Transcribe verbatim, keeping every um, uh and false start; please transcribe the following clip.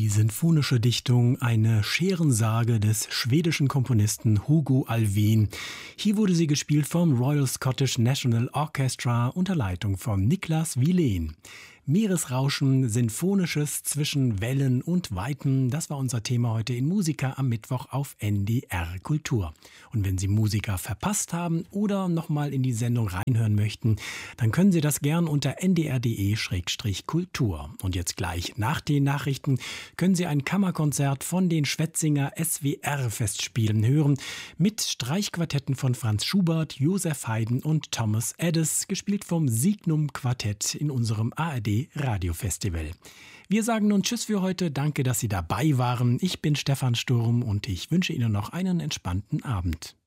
Sinfonische Dichtung, eine Scherensage des schwedischen Komponisten Hugo Alfvén. Hier wurde sie gespielt vom Royal Scottish National Orchestra unter Leitung von Niklas Wihlén. Meeresrauschen, Sinfonisches zwischen Wellen und Weiten, das war unser Thema heute in Musica am Mittwoch auf N D R Kultur. Und wenn Sie Musica verpasst haben oder nochmal in die Sendung reinhören möchten, dann können Sie das gern unter n d r punkt d e slash kultur. Und jetzt gleich nach den Nachrichten können Sie ein Kammerkonzert von den Schwetzinger S W R-Festspielen hören mit Streichquartetten von Franz Schubert, Joseph Haydn und Thomas Edis, gespielt vom Signum Quartett in unserem A R D Radiofestival. Wir sagen nun Tschüss für heute. Danke, dass Sie dabei waren. Ich bin Stefan Sturm und ich wünsche Ihnen noch einen entspannten Abend.